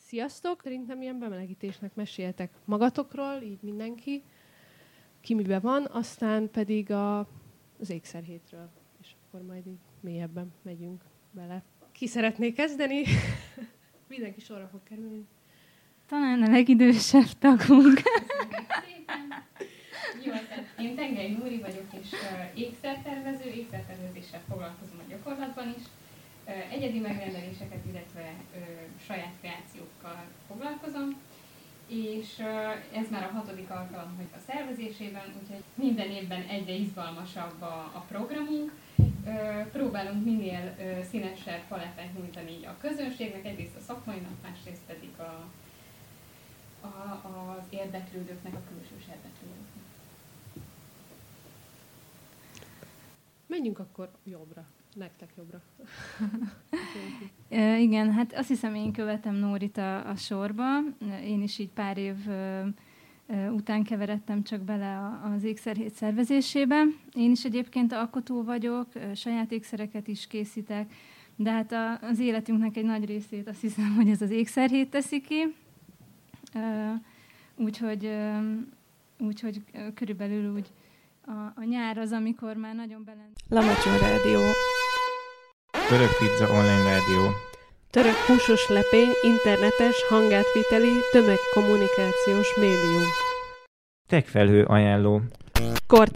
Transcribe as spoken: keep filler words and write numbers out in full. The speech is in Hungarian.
Sziasztok! Szerintem ilyen bemelegítésnek meséltek magatokról, így mindenki, ki miben van, aztán pedig a, az ékszerhétről, és akkor majd így mélyebben megyünk bele. Ki szeretné kezdeni? Mindenki sorra fog kerülni. Talán a legidősebb tagunk. Jó, tehát én Tengely Nóri vagyok, és uh, ékszertervező, ékszertervezéssel foglalkozom a gyakorlatban is. Uh, egyedi megrendeléseket, illetve uh, saját kreációkkal foglalkozom, és uh, ez már a hatodik alkalom, hogy a szervezésében, úgyhogy minden évben egyre izgalmasabb a, a programunk. Uh, próbálunk minél uh, színesebb palettát nyújtani a közönségnek, egyrészt a szakmainak, másrészt pedig a, a, az érdeklődőknek, a külsős érdeklődőknek. Menjünk akkor jobbra. Nektek jobbra. e, igen, hát azt hiszem, én követem Nórit a, a sorba. Én is így pár év ö, ö, után keveredtem csak bele a, az ékszerhét szervezésébe. Én is egyébként alkotó vagyok, saját ékszereket is készítek, de hát a, az életünknek egy nagy részét azt hiszem, hogy ez az ékszerhét teszi ki. E, úgyhogy, e, úgyhogy körülbelül úgy a, a nyár az, amikor már nagyon belent... Lamacson Rádió. Török Pizza Online Rádió. Török húsos lepény, internetes, hangátviteli, tömegkommunikációs médium. Techfelhő ajánló. Kortárs